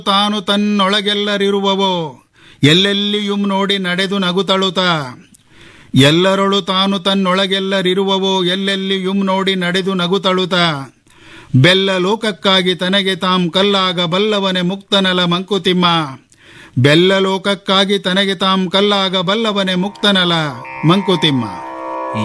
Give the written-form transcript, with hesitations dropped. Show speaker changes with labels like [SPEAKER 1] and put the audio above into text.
[SPEAKER 1] ತಾನು ತನ್ನೊಳಗೆಲ್ಲರಿರುವವೋ ಎಲ್ಲೆಲ್ಲಿಯುಂ ನೋಡಿ ನಡೆದು ನಗುತ್ತಳುತ. ಎಲ್ಲರೊಳು ತಾನು ತನ್ನೊಳಗೆಲ್ಲರಿರುವವೋ ಎಲ್ಲೆಲ್ಲಿಯುಂ ನೋಡಿ ನಡೆದು ನಗುತ್ತಳುತ. ಬೆಲ್ಲ ಲೋಕಕ್ಕಾಗಿ ತನಗೆ ತಾಂ ಕಲ್ಲಾಗ ಬಲ್ಲವನೆ ಮುಕ್ತನಲ ಮಂಕುತಿಮ್ಮ. ಬೆಲ್ಲ ಲೋಕಕ್ಕಾಗಿ ತನಗೆ ತಾಂ ಕಲ್ಲಾಗ ಬಲ್ಲವನೆ ಮುಕ್ತನಲ ಮಂಕುತಿಮ್ಮ.